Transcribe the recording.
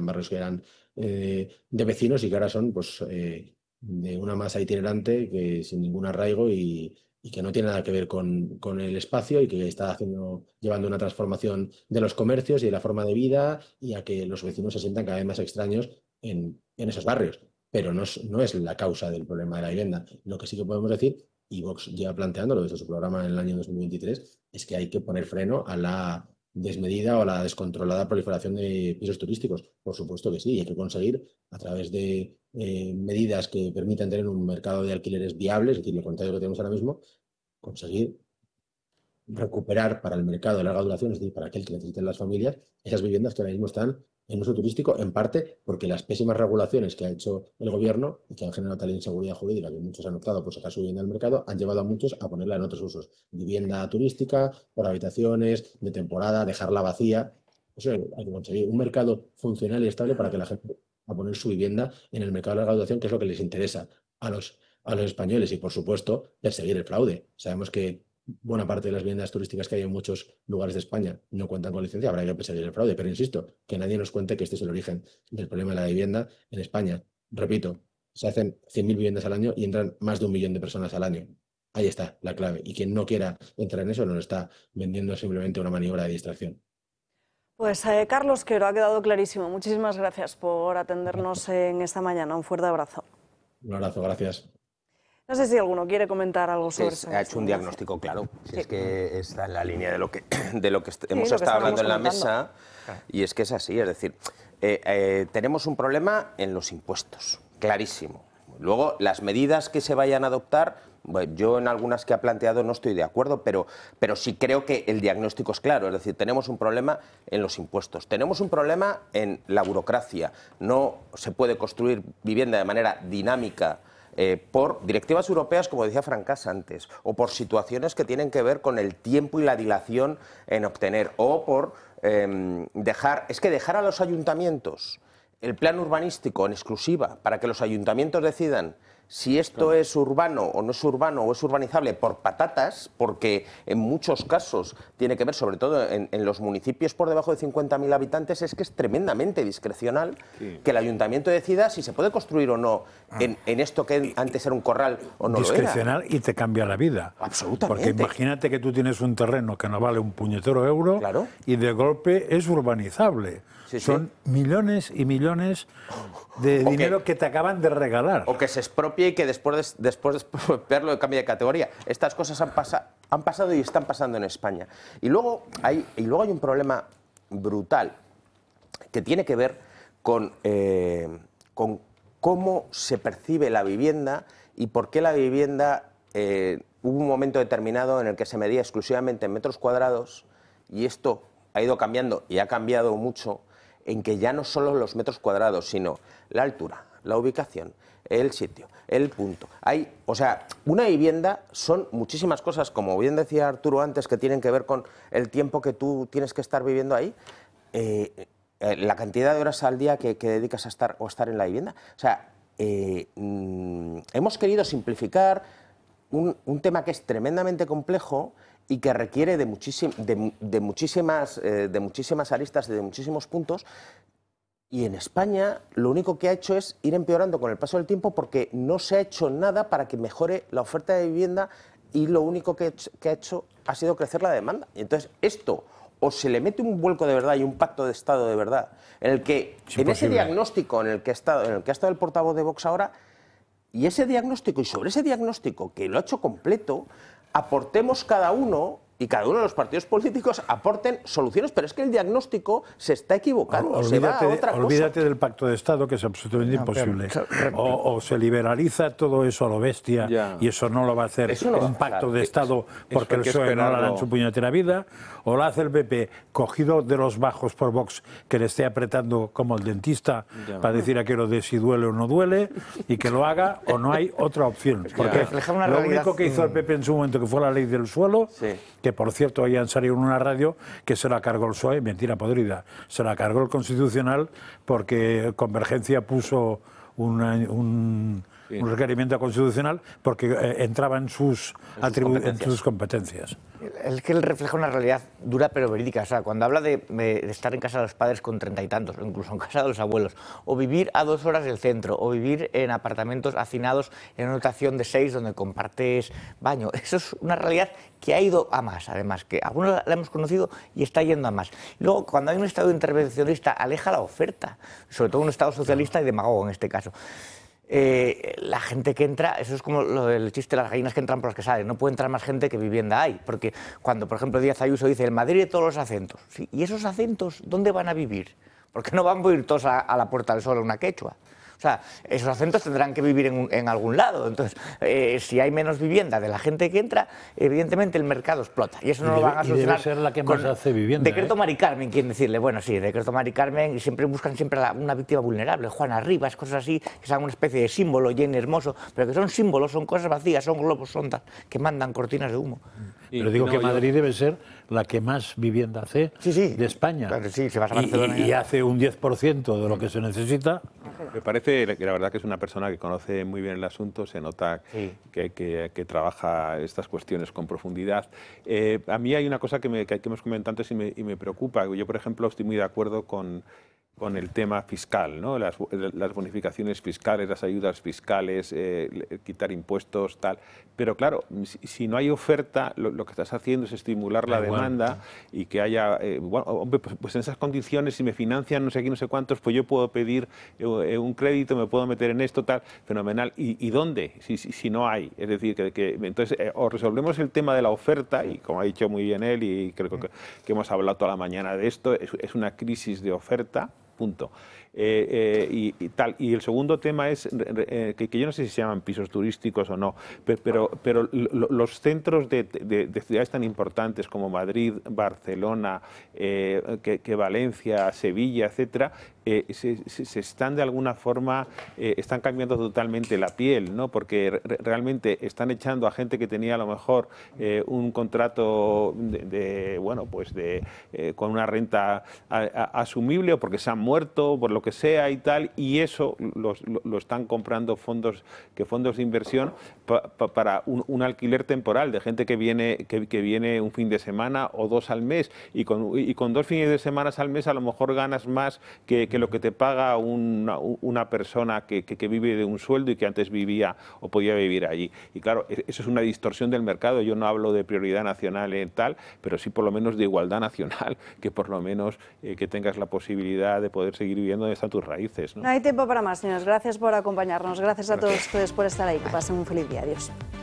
eran barrios que eran de vecinos y que ahora son pues, de una masa itinerante que sin ningún arraigo y que no tiene nada que ver con el espacio y que está llevando una transformación de los comercios y de la forma de vida y a que los vecinos se sientan cada vez más extraños en esos barrios. Pero no es la causa del problema de la vivienda. Lo que sí que podemos decir, y Vox lleva planteándolo desde su programa en el año 2023, es que hay que poner freno a la desmedida o a la descontrolada proliferación de pisos turísticos. Por supuesto que sí, y hay que conseguir a través de medidas que permitan tener un mercado de alquileres viable, es decir, lo contrario que tenemos ahora mismo, conseguir recuperar para el mercado de larga duración, es decir, para aquel que necesiten las familias, esas viviendas que ahora mismo están en uso turístico, en parte porque las pésimas regulaciones que ha hecho el gobierno y que han generado tal inseguridad jurídica que muchos han optado por sacar su vivienda al mercado, han llevado a muchos a ponerla en otros usos. Vivienda turística, por habitaciones, de temporada, dejarla vacía. Eso hay que conseguir un mercado funcional y estable para que la gente a poner su vivienda en el mercado de larga duración, que es lo que les interesa a los españoles y, por supuesto, perseguir el fraude. Sabemos que buena parte de las viviendas turísticas que hay en muchos lugares de España no cuentan con licencia, habrá que perseguir el fraude, pero insisto, que nadie nos cuente que este es el origen del problema de la vivienda en España. Repito, se hacen 100.000 viviendas al año y entran más de 1 millón de personas al año. Ahí está la clave. Y quien no quiera entrar en eso nos está vendiendo simplemente una maniobra de distracción. Pues Carlos Quero, ha quedado clarísimo. Muchísimas gracias por atendernos en esta mañana. Un fuerte abrazo. Un abrazo, gracias. No sé si alguno quiere comentar algo sobre eso. Ha hecho un diagnóstico claro. Si es que está en la línea de lo que hemos lo que estado hablando en la comentando. mesa. Y es que es así. Es decir, tenemos un problema en los impuestos, clarísimo. Luego, las medidas que se vayan a adoptar, bueno, yo en algunas que ha planteado no estoy de acuerdo, pero sí creo que el diagnóstico es claro. Es decir, tenemos un problema en los impuestos, tenemos un problema en la burocracia. No se puede construir vivienda de manera dinámica por directivas europeas, como decía Francás antes, o por situaciones que tienen que ver con el tiempo y la dilación en obtener, o por dejar a los ayuntamientos el plan urbanístico en exclusiva para que los ayuntamientos decidan si esto es urbano o no es urbano o es urbanizable por patatas, porque en muchos casos tiene que ver, sobre todo en los municipios por debajo de 50.000 habitantes, es que es tremendamente discrecional que el ayuntamiento decida si se puede construir o no en esto que antes era un corral o no lo era. Discrecional y te cambia la vida. Absolutamente. Porque imagínate que tú tienes un terreno que no vale un puñetero euro, claro, y de golpe es urbanizable. Sí, sí. Son millones y millones de dinero que te acaban de regalar. O que se expropie y que después de expropiarlo cambie de categoría. Estas cosas han pasado y están pasando en España. Y luego hay un problema brutal que tiene que ver con cómo se percibe la vivienda y por qué la vivienda hubo un momento determinado en el que se medía exclusivamente en metros cuadrados, y esto ha ido cambiando y ha cambiado mucho, en que ya no solo los metros cuadrados, sino la altura, la ubicación, el sitio, el punto. Una vivienda son muchísimas cosas, como bien decía Arturo antes, que tienen que ver con el tiempo que tú tienes que estar viviendo ahí, la cantidad de horas al día que dedicas a estar en la vivienda. Hemos querido simplificar un tema que es tremendamente complejo y que requiere de muchísimas aristas y de muchísimos puntos. Y en España lo único que ha hecho es ir empeorando con el paso del tiempo, porque no se ha hecho nada para que mejore la oferta de vivienda, y lo único que ha hecho ha sido crecer la demanda. Y entonces esto, o se le mete un vuelco de verdad y un pacto de Estado de verdad, en el que, en ese diagnóstico en el que ha estado el portavoz de Vox ahora, y ese diagnóstico, y sobre ese diagnóstico que lo ha hecho completo, aportemos cada uno, y cada uno de los partidos políticos aporten soluciones, pero es que el diagnóstico se está equivocando, se va a otra cosa. Olvídate del pacto de Estado, que es absolutamente imposible. O se liberaliza todo eso a lo bestia, y eso no lo va a hacer un pacto de Estado, porque el PSOE no lo hará en su puñetera vida, o lo hace el PP cogido de los bajos por Vox, que le esté apretando como el dentista para decir aquello de si duele o no duele, y que lo haga, o no hay otra opción. Porque lo único que hizo el PP en su momento, que fue la ley del suelo, que por cierto hoy han salido en una radio que se la cargó el PSOE, mentira podrida, se la cargó el Constitucional, porque Convergencia puso un un requerimiento constitucional porque entraba en sus competencias. Es que él refleja una realidad dura pero verídica. O sea, cuando habla de estar en casa de los padres con 30 y tantos, o incluso en casa de los abuelos, o vivir a 2 horas del centro, o vivir en apartamentos hacinados en una dotación de 6 donde compartes baño, eso es una realidad que ha ido a más, además, que algunos la hemos conocido y está yendo a más. Luego, cuando hay un Estado intervencionista, aleja la oferta, sobre todo un Estado socialista y demagogo en este caso. La gente que entra, eso es como el chiste de las gallinas que entran por las que salen, no puede entrar más gente que vivienda hay, porque cuando, por ejemplo, Díaz Ayuso dice el Madrid de todos los acentos, ¿sí? ¿Y esos acentos dónde van a vivir? Porque no van a ir todos a la Puerta del Sol a una quechua. O sea, esos acentos tendrán que vivir en algún lado. Entonces, si hay menos vivienda de la gente que entra, evidentemente el mercado explota. Y eso no lo van a solucionar. Debe ser la que más hace vivienda. Decreto Mari Carmen, quieren decirle. Bueno, sí, decreto Mari Carmen, y siempre buscan una víctima vulnerable. Juana Rivas, cosas así, que sean una especie de símbolo, Jenny Hermoso, pero que son símbolos, son cosas vacías, son globos sondas que mandan cortinas de humo. Pero digo que Madrid debe ser la que más vivienda hace de España. Claro, sí, si vas a Barcelona y hace un 10% de lo que se necesita. Me parece que la verdad que es una persona que conoce muy bien el asunto, se nota que trabaja estas cuestiones con profundidad. A mí hay una cosa que hemos comentado antes y me preocupa. Yo, por ejemplo, estoy muy de acuerdo con el tema fiscal, ¿no? Las bonificaciones fiscales, las ayudas fiscales, quitar impuestos, tal. Pero claro, si no hay oferta, lo que estás haciendo es estimular la demanda y que haya... bueno, hombre, pues en esas condiciones, si me financian no sé qué, no sé cuántos, pues yo puedo pedir un crédito, me puedo meter en esto, tal, fenomenal. ¿Y dónde? Si no hay. Es decir, entonces o resolvemos el tema de la oferta, y como ha dicho muy bien él, y creo que hemos hablado toda la mañana de esto, es una crisis de oferta, punto. Y el segundo tema es que yo no sé si se llaman pisos turísticos o no, pero los centros de ciudades tan importantes como Madrid, Barcelona, que Valencia, Sevilla, etcétera, se están de alguna forma están cambiando totalmente la piel, ¿no? Porque realmente están echando a gente que tenía a lo mejor un contrato con una renta asumible, o porque se han muerto, por lo que sea y tal, y eso lo están comprando fondos de inversión para un alquiler temporal de gente que viene un fin de semana o 2 al mes, y con 2 fines de semana al mes a lo mejor ganas más que lo que te paga una persona que vive de un sueldo y que antes vivía o podía vivir allí. Y claro, eso es una distorsión del mercado. Yo no hablo de prioridad nacional y tal, pero sí por lo menos de igualdad nacional, que por lo menos que tengas la posibilidad de poder seguir viviendo donde están tus raíces, ¿no? No hay tiempo para más, señores. Gracias por acompañarnos. Gracias a todos ustedes por estar ahí. Que pasen un feliz día. Adiós.